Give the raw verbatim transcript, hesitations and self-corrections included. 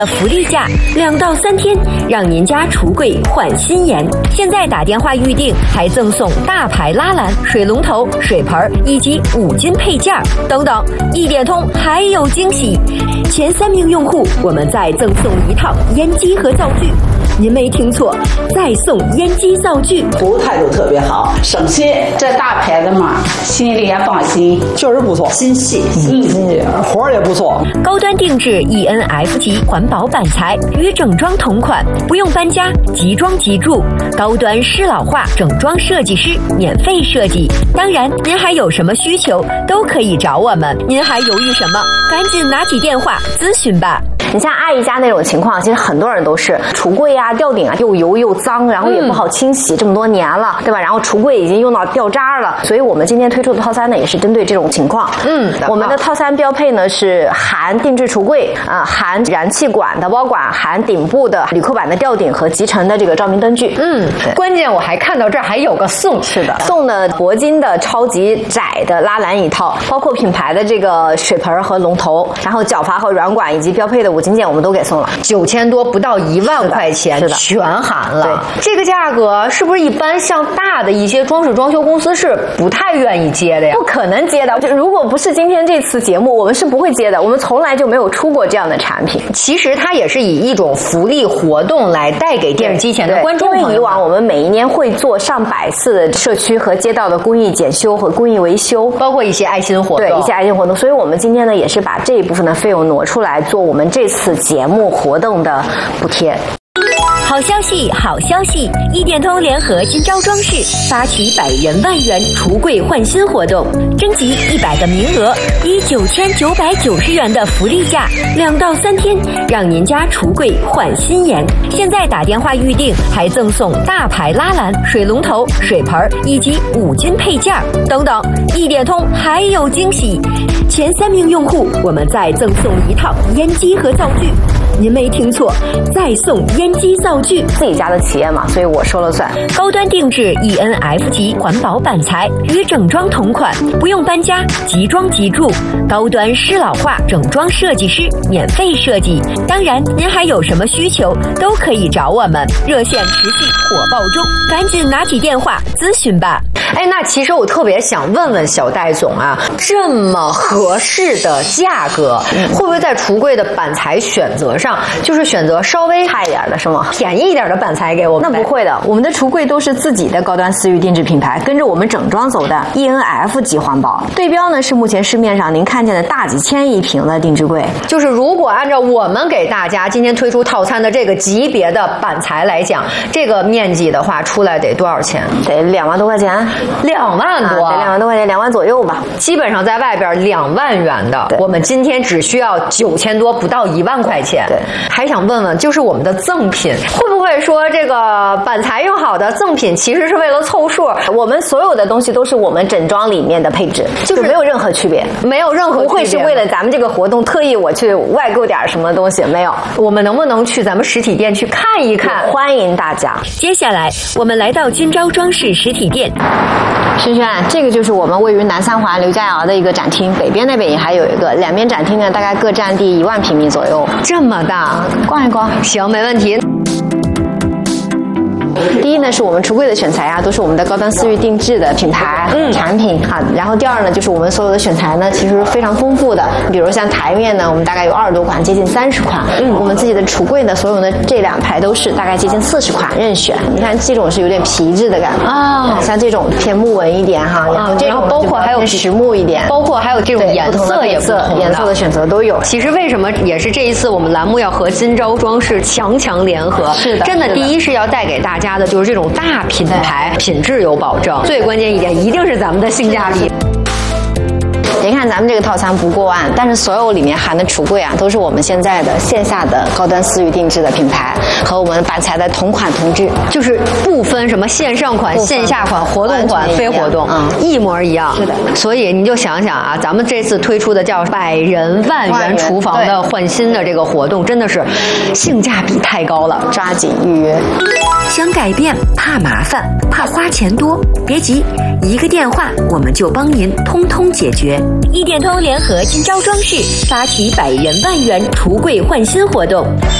福利价两到三天，让您家橱柜焕新颜。现在打电话预订，还赠送大牌拉篮、水龙头、水盆以及五金配件等等。一点通还有惊喜，前三名用户我们再赠送一套烟机和灶具。您没听错，再送烟机灶具。 服务态度特别好，省心。 这大牌子嘛，心里也放心， 确实不错， 心细，心细， 活儿也不错。 高端定制 E N F 级环保板材，与整装同款，不用搬家，即装即住。高端湿老化整装设计师免费设计。当然，您还有什么需求都可以找我们。您还犹豫什么？赶紧拿起电话咨询吧。 你像阿姨家那种情况，其实很多人都是橱柜啊、吊顶啊又油又脏，然后也不好清洗，嗯、这么多年了，对吧？然后橱柜已经用到掉渣了，所以我们今天推出的套餐呢，也是针对这种情况。嗯，我们的套餐标配呢是含定制橱柜啊、呃，含燃气管的包管，含顶部的铝扣板的吊顶和集成的这个照明灯具。 嗯，关键我还看到这儿还有个送，是的， 送的铂金的超级窄的拉篮一套，包括品牌的这个水盆和龙头，然后脚阀和软管以及标配的五金件我们都给送了， 九千多不到一万块钱， 是的， 全含了。 对， 这个价格是不是一般像大的一些装饰装修公司是不太愿意接的呀？ 不可能接的，就如果不是今天这次节目，我们是不会接的。我们从来就没有出过这样的产品。 其实它也是以一种福利活动来带给电视机前的观众朋友。 因为以往我们每一年会做上百次的社区和街道的公益检修和公益维修， 包括一些爱心活动， 对一些爱心活动。所以我们今天呢，也是把这一部分的费用挪出来做我们这次节目活动的补贴。 好消息，好消息！一点通联合金招装饰发起百人万元橱柜换新活动，征集一百个名额，以九千九百九十元的福利价，两到三天，让您家橱柜焕新颜。现在打电话预订，还赠送大牌拉篮、水龙头、水盆以及五金配件等等。一点通还有惊喜，前三名用户我们再赠送一套烟机和灶具。您没听错，再送烟机灶具。 自己家的企业嘛，所以我说了算。 高端定制 E N F 级环保板材，与整装同款，不用搬家，即装即住。高端湿老化整装设计师免费设计。当然，您还有什么需求都可以找我们，热线持续火爆中，赶紧拿起电话咨询吧。 哎，那其实我特别想问问小戴总啊，这么合适的价格，会不会在橱柜的板材选择上，就是选择稍微差一点的是吗？ 便宜一点的板材给我们？ 那不会的，我们的橱柜都是自己的高端私域定制品牌，跟着我们整装走的 E N F 级环保。对标呢是目前市面上您看见的大几千一平的定制柜。 就是如果按照我们给大家今天推出套餐的这个级别的板材来讲，这个面积的话出来得多少钱？ 得两万多块钱。 两万多， 啊、得两万多块钱，两万左右吧。 基本上在外边两万元的，我们今天只需要九千多，不到一万块钱。 对， 还想问问，就是我们的赠品，会不会说这个板材用好的赠品其实是为了凑数？ 我们所有的东西都是我们整装里面的配置，就是没有任何区别， 没有任何区别， 不会是为了咱们这个活动特意我去外购点什么东西，没有。 我们能不能去咱们实体店去看一看？ 欢迎大家。 接下来我们来到金招装饰实体店。 轩轩，这个就是我们位于南三环刘家窑的一个展厅，北边那边也还有一个，两边展厅呢大概各占地一万平米左右。 这么大， 逛一逛， 行，没问题。 第一呢，是我们橱柜的选材啊，都是我们的高端私域定制的品牌、嗯、产品啊。然后第二呢，就是我们所有的选材呢，其实非常丰富的。比如像台面呢，我们大概有二十多款，接近三十款。嗯，我们自己的橱柜呢，所有的这两排都是大概接近四十款任选。你看这种是有点皮质的感觉啊，像这种偏木纹一点哈，然后这种包括还有实木一点， 包括还有这种颜色也不同， 颜色的选择都有。 其实为什么也是这一次我们栏目要和金招装饰强强联合？ 是的， 真的，第一是要带给大家的就是这种大品牌，品质有保证，最关键一点一定是咱们的性价比。 别看咱们这个套餐不过万，但是所有里面含的橱柜啊，都是我们现在的线下的高端私域定制的品牌，和我们板材的同款同质， 就是不分什么线上款、线下款、活动款、非活动，嗯，一模一样。 是的， 所以你就想想啊，咱们这次推出的叫百人万元厨房的换新的这个活动，真的是性价比太高了， 抓紧预约。 想改变，怕麻烦，怕花钱多，别急，一个电话我们就帮您通通解决。 一点通联合金招装饰发起百人万元橱柜换新活动。